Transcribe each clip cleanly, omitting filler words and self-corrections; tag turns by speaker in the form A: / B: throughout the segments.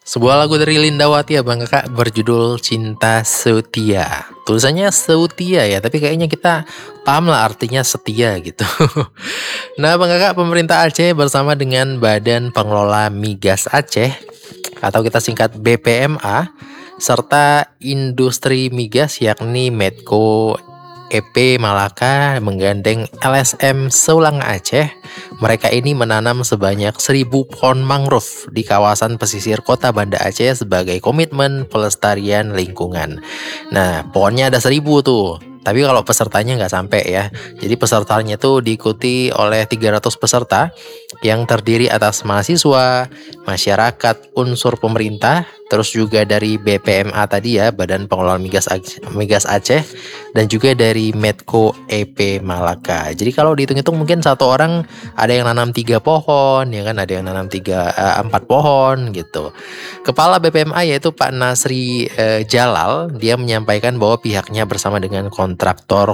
A: Sebuah lagu dari Lindawati ya Bang Kakak berjudul Cinta Setia. Tulisannya Seutia ya, tapi kayaknya kita paham lah artinya setia gitu. Nah Bang Kakak, pemerintah Aceh bersama dengan Badan Pengelola Migas Aceh atau kita singkat BPMA serta industri migas yakni Medco EP Malaka menggandeng LSM Seulang Aceh. Mereka ini menanam sebanyak 1.000 pohon mangrove di kawasan pesisir kota Banda Aceh sebagai komitmen pelestarian lingkungan. Nah, pohonnya ada 1.000 tuh. Tapi kalau pesertanya nggak sampai ya. Jadi pesertanya tuh diikuti oleh 300 peserta yang terdiri atas mahasiswa, masyarakat, unsur pemerintah, terus juga dari BPMA tadi ya, Badan Pengelola Migas Aceh, dan juga dari Medco EP Malaka. Jadi kalau dihitung-hitung mungkin satu orang ada yang nanam 3 pohon, ya kan, ada yang nanam 4 pohon gitu. Kepala BPMA yaitu Pak Nasri Jalal, dia menyampaikan bahwa pihaknya bersama dengan kontraktor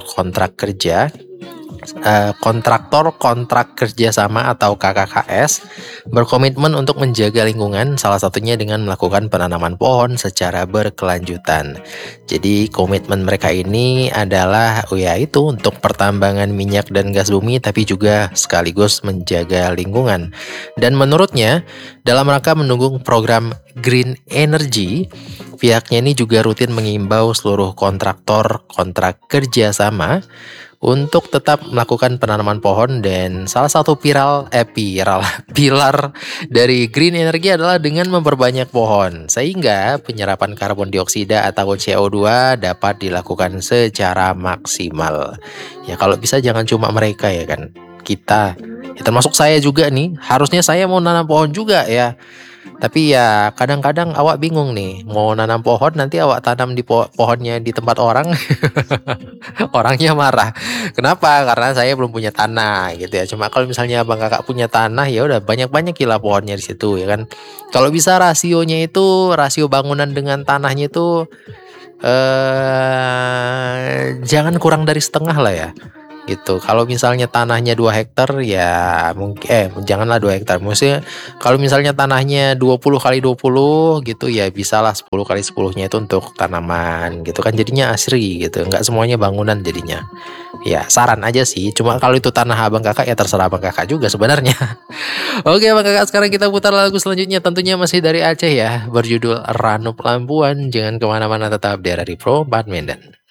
A: kontrak kerja sama atau KKKS berkomitmen untuk menjaga lingkungan, salah satunya dengan melakukan penanaman pohon secara berkelanjutan. Jadi komitmen mereka ini adalah yaitu untuk pertambangan minyak dan gas bumi, tapi juga sekaligus menjaga lingkungan. Dan menurutnya dalam rangka mendukung program Green Energy, pihaknya ini juga rutin mengimbau seluruh kontraktor kontrak kerja sama untuk tetap melakukan penanaman pohon, dan salah satu pilar dari green energy adalah dengan memperbanyak pohon sehingga penyerapan karbon dioksida atau CO2 dapat dilakukan secara maksimal. Ya kalau bisa jangan cuma mereka ya kan. Kita ya, termasuk saya juga nih, harusnya saya mau nanam pohon juga ya. Tapi ya kadang-kadang awak bingung nih, mau nanam pohon nanti awak tanam di pohonnya di tempat orang, orangnya marah. Kenapa? Karena saya belum punya tanah gitu ya. Cuma kalau misalnya Bang Kakak punya tanah ya udah banyak-banyak gila pohonnya di situ ya kan. Kalau bisa rasio bangunan dengan tanahnya itu jangan kurang dari setengah lah ya. Gitu. Kalau misalnya tanahnya 2 hektar ya mungkin janganlah 2 hektar. Maksudnya kalau misalnya tanahnya 20 kali 20 gitu ya bisalah 10 kali 10-nya itu untuk tanaman gitu kan, jadinya asri gitu. Enggak semuanya bangunan jadinya. Ya, saran aja sih. Cuma kalau itu tanah Abang Kakak ya terserah Abang Kakak juga sebenarnya. Oke, Abang Kakak, sekarang kita putar lagu selanjutnya, tentunya masih dari Aceh ya, berjudul Ranup Lampuan. Jangan kemana-mana, tetap di Radio Pro Badminton.